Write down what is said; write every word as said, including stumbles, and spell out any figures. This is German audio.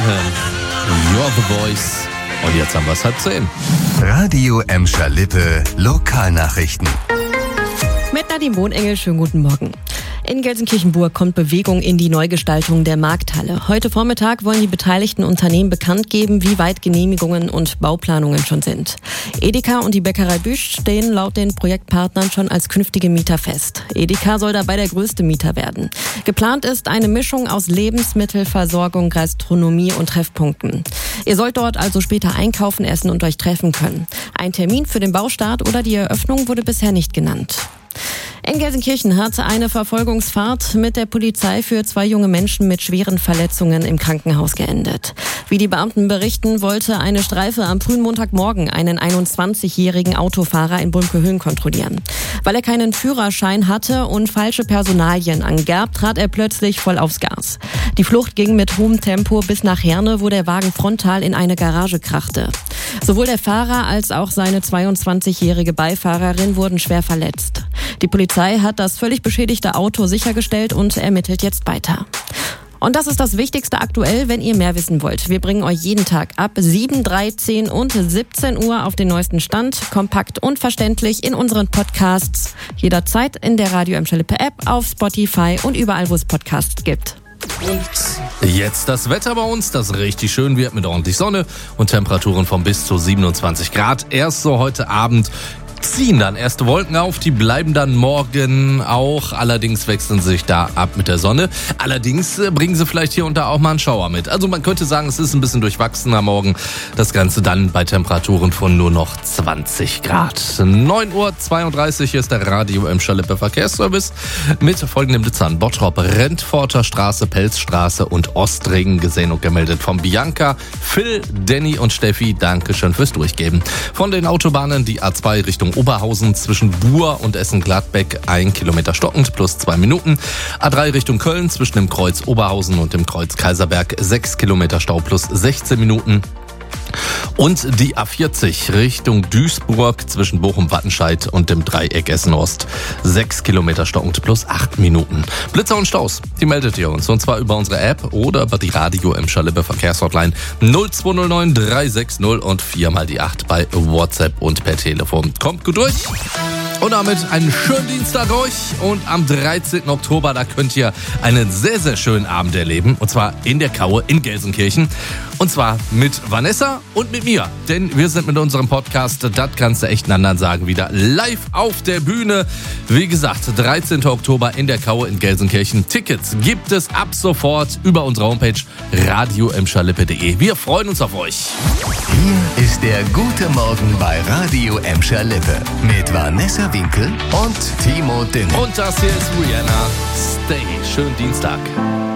hören. You're the Voice. Und jetzt haben wir es halb zehn. Radio Emscher-Lippe Lokalnachrichten. Mit Nadine Bohnengel, schönen guten Morgen. In Gelsenkirchen-Burg kommt Bewegung in die Neugestaltung der Markthalle. Heute Vormittag wollen die beteiligten Unternehmen bekannt geben, wie weit Genehmigungen und Bauplanungen schon sind. Edeka und die Bäckerei Büsch stehen laut den Projektpartnern schon als künftige Mieter fest. Edeka soll dabei der größte Mieter werden. Geplant ist eine Mischung aus Lebensmittelversorgung, Gastronomie und Treffpunkten. Ihr sollt dort also später einkaufen, essen und euch treffen können. Ein Termin für den Baustart oder die Eröffnung wurde bisher nicht genannt. In Gelsenkirchen hat eine Verfolgungsfahrt mit der Polizei für zwei junge Menschen mit schweren Verletzungen im Krankenhaus geendet. Wie die Beamten berichten, wollte eine Streife am frühen Montagmorgen einen einundzwanzigjährigen Autofahrer in Bulmke-Höhen kontrollieren. Weil er keinen Führerschein hatte und falsche Personalien angab, trat er plötzlich voll aufs Gas. Die Flucht ging mit hohem Tempo bis nach Herne, wo der Wagen frontal in eine Garage krachte. Sowohl der Fahrer als auch seine zweiundzwanzigjährige Beifahrerin wurden schwer verletzt. Die Polizei hat das völlig beschädigte Auto sichergestellt und ermittelt jetzt weiter. Und das ist das Wichtigste aktuell, wenn ihr mehr wissen wollt. Wir bringen euch jeden Tag ab sieben, dreizehn und siebzehn Uhr auf den neuesten Stand, kompakt und verständlich in unseren Podcasts. Jederzeit in der Radio Emscher-Lippe App, auf Spotify und überall, wo es Podcasts gibt. Und jetzt das Wetter bei uns, das richtig schön wird mit ordentlich Sonne und Temperaturen von bis zu siebenundzwanzig Grad. Erst so heute Abend ziehen dann erste Wolken auf, die bleiben dann morgen auch, allerdings wechseln sie sich da ab mit der Sonne. Allerdings bringen sie vielleicht hier und da auch mal einen Schauer mit. Also man könnte sagen, es ist ein bisschen durchwachsener morgen. Das Ganze dann bei Temperaturen von nur noch zwanzig Grad. neun Uhr zweiunddreißig, hier ist der Radio Emscher-Lippe Verkehrsservice mit folgenden Blitzern. Bottrop, Rentforter Straße, Pelzstraße und Ostring gesehen und gemeldet von Bianca, Phil, Danny und Steffi. Dankeschön fürs Durchgeben. Von den Autobahnen die A zwei Richtung Oberhausen zwischen Buhr und Essen-Gladbeck ein Kilometer stockend plus zwei Minuten. A drei Richtung Köln zwischen dem Kreuz Oberhausen und dem Kreuz Kaiserberg sechs Kilometer Stau plus sechzehn Minuten. Und die A vierzig Richtung Duisburg zwischen Bochum-Wattenscheid und dem Dreieck Essen-Ost. sechs Kilometer stockend plus acht Minuten. Blitzer und Staus, die meldet ihr uns. Und zwar über unsere App oder über die Radio Emscher-Lippe Verkehrshotline null zwei null neun drei sechs null und vier mal die acht bei WhatsApp und per Telefon. Kommt gut durch. Und damit einen schönen Dienstag euch. Und am dreizehnten Oktober, da könnt ihr einen sehr, sehr schönen Abend erleben. Und zwar in der Kaue in Gelsenkirchen. Und zwar mit Vanessa und mit mir. Denn wir sind mit unserem Podcast, das kannst du echt einen anderen sagen, wieder live auf der Bühne. Wie gesagt, dreizehnten Oktober in der Kaue in Gelsenkirchen. Tickets gibt es ab sofort über unsere Homepage radio emscher-lippe punkt de. Wir freuen uns auf euch. Hier ist der Gute Morgen bei Radio Emscher-Lippe mit Vanessa Winkel und Timo Dünn. Und das hier ist Rihanna. Stay. Schönen Dienstag.